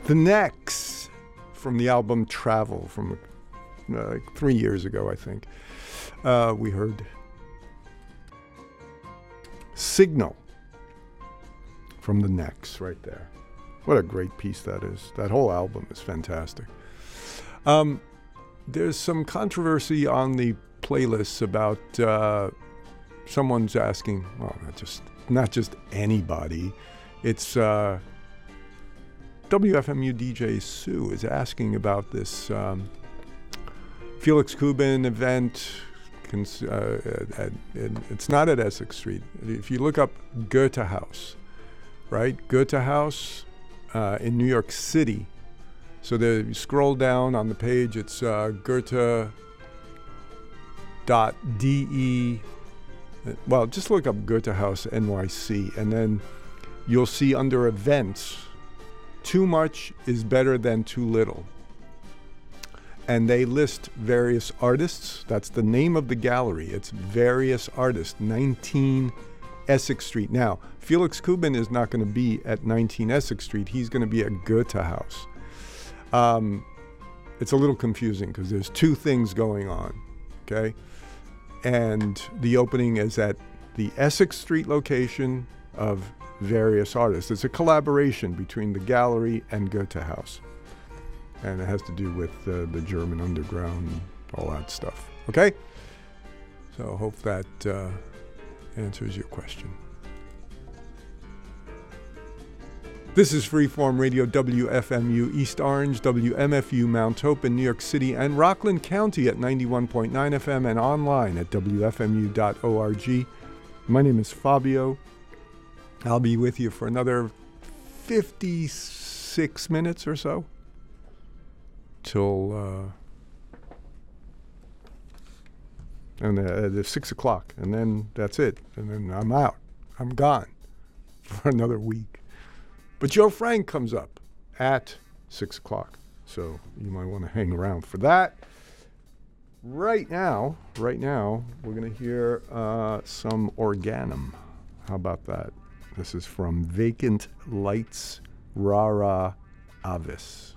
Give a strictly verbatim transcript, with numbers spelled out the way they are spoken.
The Necks from the album Travel from uh, like three years ago, I think. Uh, we heard Signal from The Necks right there. What a great piece that is. That whole album is fantastic. Um, there's some controversy on the playlists about uh, someone's asking, well, not just not just anybody. It's uh, W F M U D J Sue is asking about this um, Felix Kubin event. Cons- uh, at, at, it's not at Essex Street. If you look up Goethe House, right? Goethe House uh, in New York City. So the, you scroll down on the page, it's uh, Goethe dot de. Well, just look up Goethe House N Y C, and then you'll see under events, too much is better than too little. And they list various artists. That's the name of the gallery. It's various artists, nineteen Essex Street. Now, Felix Kubin is not going to be at nineteen Essex Street. He's going to be at Goethe House. Um, it's a little confusing because there's two things going on, okay? And the opening is at the Essex Street location of various artists. It's a collaboration between the gallery and Goethe House. And it has to do with uh, the German underground and all that stuff, okay? So I hope that uh, answers your question. This is Freeform Radio, W F M U East Orange, W M F U Mount Hope in New York City, and Rockland County at ninety-one point nine F M and online at W F M U dot org. My name is Fabio. I'll be with you for another fifty-six minutes or so till uh, and uh, it's six o'clock, and then that's it, and then I'm out. I'm gone for another week. But Joe Frank comes up at six o'clock, so you might want to hang around for that. Right now, right now, we're going to hear uh, some Organum. How about that? This is from Vacant Lights, Rara Avis.